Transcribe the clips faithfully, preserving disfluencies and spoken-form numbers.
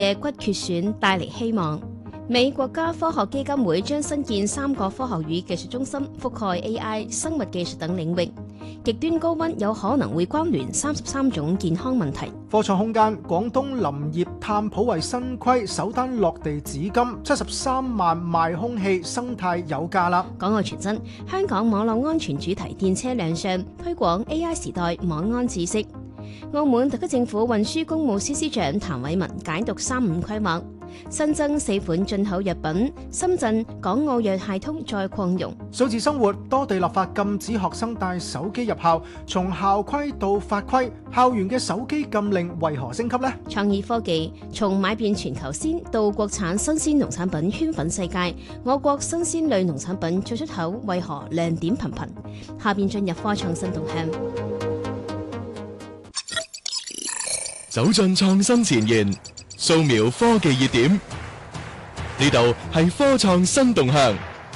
嘅骨缺損帶嚟希望。美國家科學基金會將新建三個科學與技術中心，覆蓋 A I、生物技術等領域。極端高溫有可能會關聯三十三種健康問題。 科創空間，廣東林業探普惠新規首單落地紫金，七十三萬賣空氣，生態有價啦。 港澳傳真，香港網絡安全主題電車亮相，推廣 A I 時代網安知識。澳門特區政府運輸公務司司長譚偉文解讀三五規劃，新增四款進口藥品，深圳港澳藥械通再擴容。 數字生活，多地立法禁止學生帶手機入校，從校規到法規，校園嘅手機禁令為何升級呢？ 創意科技，從買遍全球鮮到國產新鮮農產品圈粉世界，我國新鮮類農產品最出口為何亮點頻頻？下邊進入科創新動向。 走進創新前沿，掃描科技熱點，呢度係科創新動向。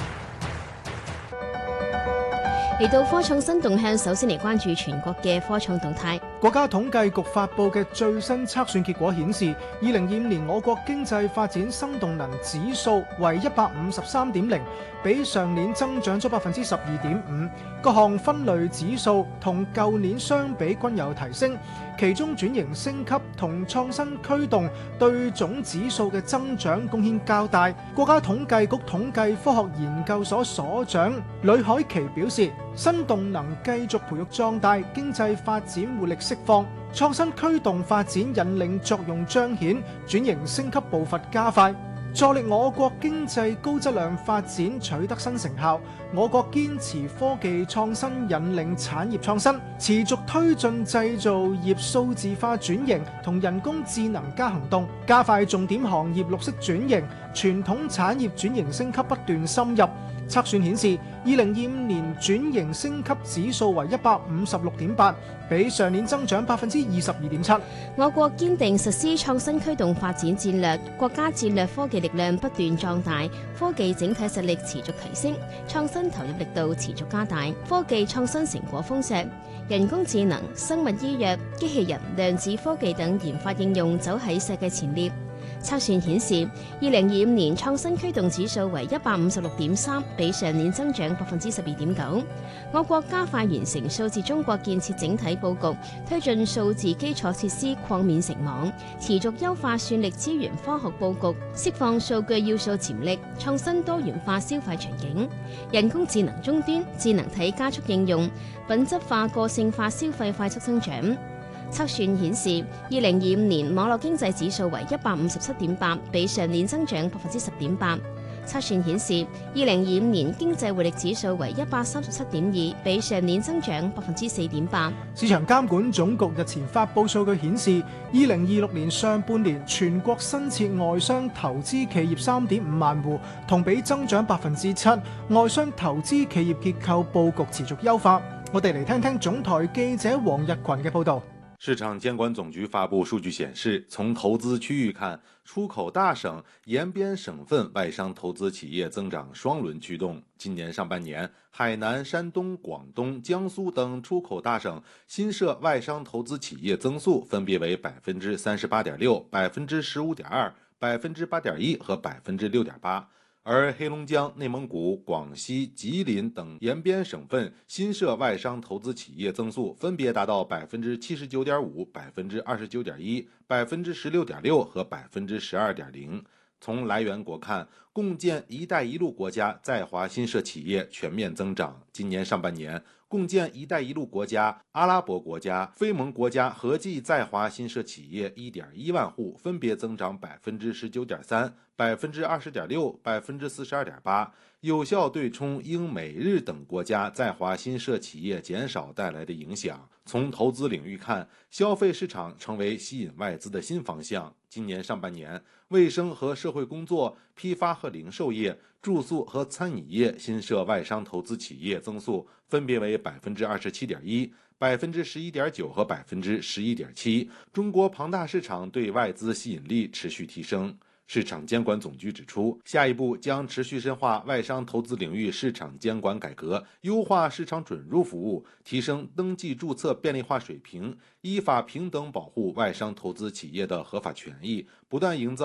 嚟到科創新動向，首先嚟關注全國嘅科創動態。 國家統計局發布嘅最新測算結果顯示，二零二五年我國經濟發展生動能指數為一百五十三點零，比上年增長咗百分之十二點五。各項分類指數同舊年相比均有提升，其中轉型升級同創新驅動對總指數嘅增長貢獻較大。國家統計局統計科學研究所所長呂海琪表示，新動能繼續培育壯大，經濟發展活力釋放，創新驅動發展引領作用彰顯，轉型升級步伐加快，助力我國經濟高質量發展取得新成效。我國堅持科技創新引領產業創新，持續推進製造業數字化轉型同人工智能加行動，加快重點行業綠色轉型，傳統產業轉型升級不斷深入。測算顯示，二零二五年轉型升級指數為一百五十六點八，比上年增長百分之二十二點七。 我國堅定實施創新驅動發展戰略，國家戰略科技力量不斷壯大，科技整體實力持續提升，創新投入力度持續加大，科技創新成果豐碩，人工智能、生物醫藥、機器人、量子科技等研發應用走喺世界前列。測算顯示，二零二五年創新驅動指數為一百五十六點三，比上年增長百分之十二點九。我國加快完成數字中國建設整體佈局，推進數字基礎設施擴面成網，持續優化算力資源科學佈局，釋放數據要素潛力，創新多元化消費場景，人工智能終端、智能體加速應用，品質化個性化消費快速增長。測算顯示，二零二五年網絡經濟指數為一百五十七點八，比上年增長百分之十點八。測算顯示，二零二五年經濟活力指數為一百三十七點二，比上年增長百分之四點八。 市場監管總局日前發布數據顯示，二零二六年上半年全國新設外商投資企業三點五萬戶，同比增長百分之七。外商投資企業結構佈局持續優化。我哋嚟聽聽總台記者黃日群嘅報導。 市場監管總局發布數據顯示，從投資區域看，出口大省、沿邊省份外商投資企業增長雙輪驅動。今年上半年，海南、山東、廣東、江蘇等出口大省新設外商投資企業增速分別為百分之三十八點六、百分之十五點二、百分之八點一和百分之六點八。而黑龍江、內蒙古、廣西、吉林等沿邊省份新設外商投資企業增速分別達到百分之七十九點五、百分之二十九點一、百分之十六點六和百分之十二點零。從來源國看，共建“一帶一路”國家在華新設企業全面增長。今年上半年，共建“一帶一路”國家、阿拉伯國家、非盟國家合計在華新設企業一點一萬戶，分別增長百分之十九點三、百分之二十點六、百分之四十二點八，有效對沖英美日等國家在華新設企業減少帶來的影響。從投資領域看，消費市場成為吸引外資的新方向。今年上半年，衛生和社會工作、批發和零售業、住宿和餐飲業新設外商投資企業增速分別為百分之二十七點一、百分之十一點九和百分之十一點七。中國龐大市場對外資吸引力持續提升。 市场监管总局指出，下一步将持续深化外商投资领域市场监管改革，优化市场准入服务，提升登记注册便利化水平，依法平等保护外商投资企业的合法权益，不断营造